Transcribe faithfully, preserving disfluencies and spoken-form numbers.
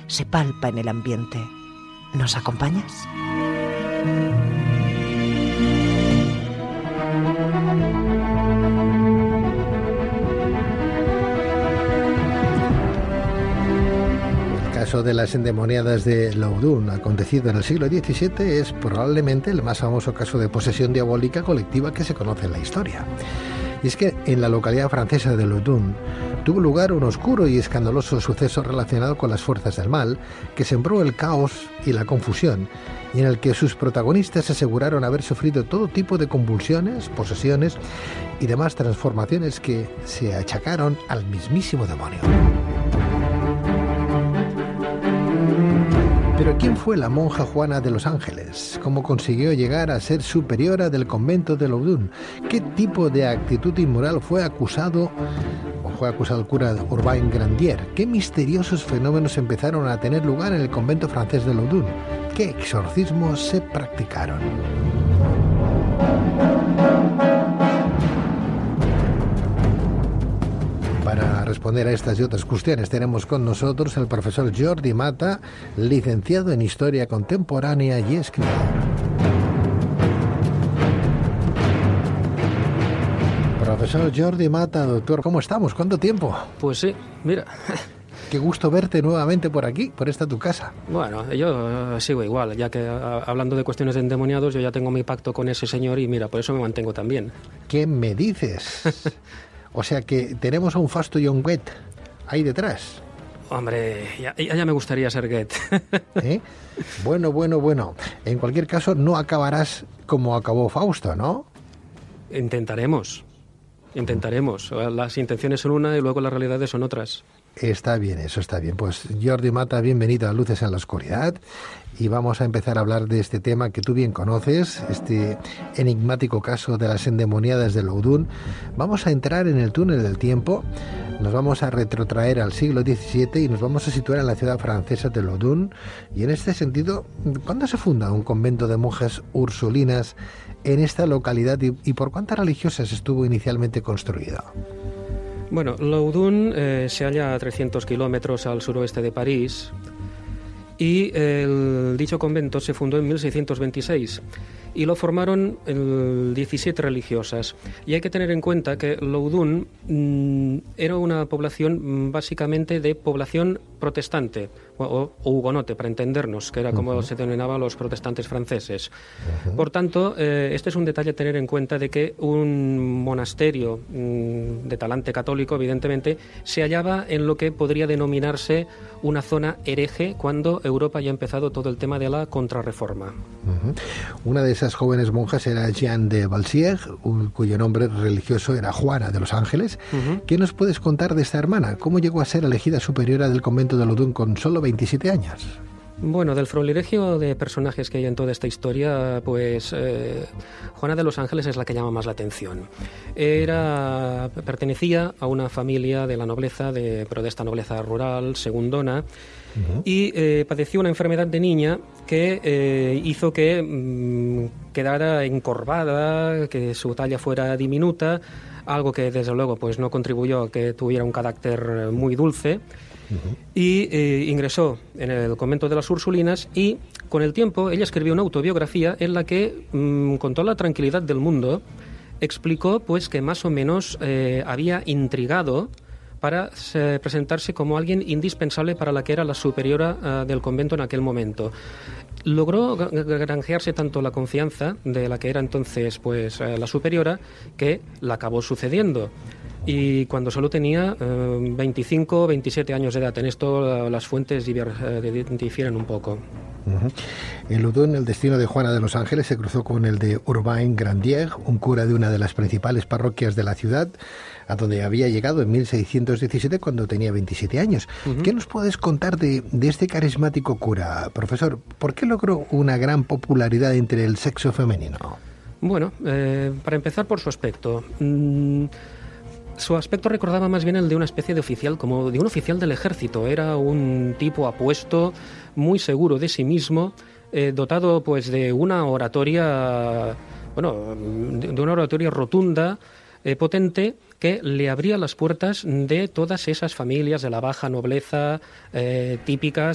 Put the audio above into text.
se palpa en el ambiente. ¿Nos acompañas? El caso de las endemoniadas de Loudun, acontecido en el siglo diecisiete, es probablemente el más famoso caso de posesión diabólica colectiva que se conoce en la historia. Y es que en la localidad francesa de Loudun tuvo lugar un oscuro y escandaloso suceso relacionado con las fuerzas del mal, que sembró el caos y la confusión, y en el que sus protagonistas aseguraron haber sufrido todo tipo de convulsiones, posesiones y demás transformaciones que se achacaron al mismísimo demonio. Pero ¿quién fue la monja Juana de los Ángeles? ¿Cómo consiguió llegar a ser superiora del convento de Loudun? ¿Qué tipo de actitud inmoral fue acusado o fue acusado el cura Urbain Grandier? ¿Qué misteriosos fenómenos empezaron a tener lugar en el convento francés de Loudun? ¿Qué exorcismos se practicaron? Para responder a estas y otras cuestiones tenemos con nosotros al profesor Jordi Mata, licenciado en Historia Contemporánea y escritor. Profesor Jordi Mata, doctor, ¿cómo estamos? ¿Cuánto tiempo? Pues sí, mira. Qué gusto verte nuevamente por aquí, por esta tu casa. Bueno, yo uh, sigo igual, ya que uh, hablando de cuestiones de endemoniados, yo ya tengo mi pacto con ese señor y mira, por eso me mantengo también. ¿Qué me dices? O sea que tenemos a un Fausto y un Goethe ahí detrás. Hombre, ya, ya me gustaría ser Goethe. ¿Eh? Bueno, bueno, bueno. En cualquier caso, no acabarás como acabó Fausto, ¿no? Intentaremos. Intentaremos. Las intenciones son una y luego las realidades son otras. Está bien, eso está bien. Pues Jordi Mata, bienvenido a Luces en la Oscuridad. Y vamos a empezar a hablar de este tema que tú bien conoces, este enigmático caso de las endemoniadas de Loudun. Vamos a entrar en el túnel del tiempo, nos vamos a retrotraer al siglo diecisiete y nos vamos a situar en la ciudad francesa de Loudun. Y en este sentido, ¿cuándo se funda un convento de monjas ursulinas en esta localidad y, y por cuántas religiosas estuvo inicialmente construido? Bueno, Loudun eh, se halla a trescientos kilómetros al suroeste de París y el dicho convento se fundó en mil seiscientos veintiséis y lo formaron el diecisiete religiosas. Y hay que tener en cuenta que Loudun mmm, era una población básicamente de población protestante o, o hugonote, para entendernos, que era como uh-huh. se denominaba los protestantes franceses. Uh-huh. Por tanto, eh, este es un detalle a tener en cuenta de que un monasterio mmm, de talante católico, evidentemente, se hallaba en lo que podría denominarse una zona hereje cuando Europa ya ha empezado todo el tema de la contrarreforma. Uh-huh. Una de esas jóvenes monjas era Jeanne de Balsières, cuyo nombre religioso era Juana de los Ángeles. Uh-huh. ¿Qué nos puedes contar de esta hermana? ¿Cómo llegó a ser elegida superiora del convento de Loudun con solo veintisiete años? Bueno, del florilegio de personajes que hay en toda esta historia, pues eh, Juana de los Ángeles es la que llama más la atención. Era, pertenecía a una familia de la nobleza, de, pero de esta nobleza rural, segundona, uh-huh. y eh, padeció una enfermedad de niña que eh, hizo que mmm, quedara encorvada, que su talla fuera diminuta, algo que desde luego pues no contribuyó a que tuviera un carácter muy dulce. Uh-huh. Y eh, ingresó en el convento de las Ursulinas y con el tiempo ella escribió una autobiografía en la que, mmm, con toda la tranquilidad del mundo, explicó pues que más o menos eh, había intrigado para eh, presentarse como alguien indispensable para la que era la superiora uh, del convento en aquel momento. Logró granjearse tanto la confianza de la que era entonces pues uh, la superiora que la acabó sucediendo. Y cuando solo tenía eh, veinticinco, veintisiete años de edad. En esto uh, las fuentes divier, uh, difieren un poco. Uh-huh. En Loudun, el destino de Juana de los Ángeles se cruzó con el de Urbain Grandier, un cura de una de las principales parroquias de la ciudad, a donde había llegado en mil seiscientos diecisiete cuando tenía veintisiete años. Uh-huh. ¿Qué nos puedes contar de, de este carismático cura, profesor? ¿Por qué logró una gran popularidad entre el sexo femenino? Bueno, eh, para empezar por su aspecto. Mmm, Su aspecto recordaba más bien el de una especie de oficial, como de un oficial del ejército. Era un tipo apuesto, muy seguro de sí mismo, eh, dotado pues de una oratoria, bueno, de, de una oratoria rotunda, eh, potente, que le abría las puertas de todas esas familias de la baja nobleza eh, típicas